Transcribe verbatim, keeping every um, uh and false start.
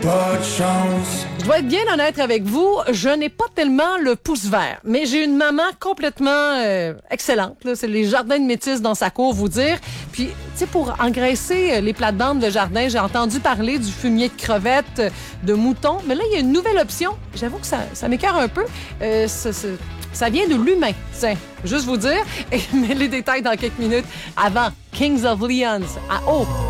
pas de chance. Je dois être bien honnête avec vous, je n'ai pas tellement le pouce vert, mais j'ai une maman complètement euh, excellente. Là. C'est les jardins de métis dans sa cour, vous dire. Puis, tu sais, pour engraisser les plates-bandes de jardin, j'ai entendu parler du fumier de crevettes, de moutons, mais là, il y a une nouvelle option. J'avoue que ça, ça m'écœure un peu. Euh, ça, ça, ça vient de l'humain, tiens, juste vous dire. Et, mais les détails dans quelques minutes. Avant, Kings of Leons à haut.